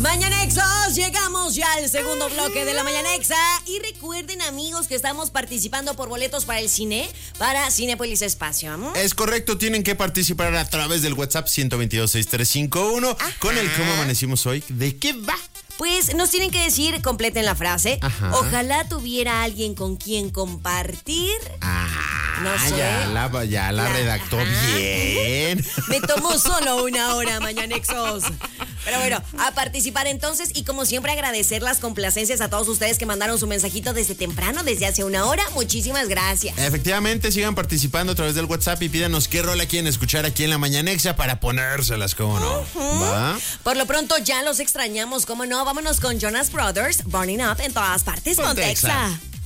Mañanexos, llegamos ya al segundo bloque de la Mañanexa. Y recuerden, amigos, que estamos participando por boletos para el cine, para Cinépolis Espacio. Es correcto, tienen que participar a través del WhatsApp 122-6351 con el cómo amanecimos hoy. ¿De qué va? Pues nos tienen que decir, completen la frase. Ajá. Ojalá tuviera alguien con quien compartir. No sé. Ya la redactó bien. Me tomó solo una hora, Mañanexos. Pero bueno, a participar entonces y como siempre agradecer las complacencias a todos ustedes que mandaron su mensajito desde temprano, desde hace una hora. Muchísimas gracias. Efectivamente, sigan participando a través del WhatsApp y pídanos qué rola quieren escuchar aquí en la Mañanexa para ponérselas, ¿cómo no? ¿Va? Por lo pronto ya los extrañamos, ¿cómo no? Vámonos con Jonas Brothers, Burning Up en todas partes. Ponte Ponte Exa. Exa.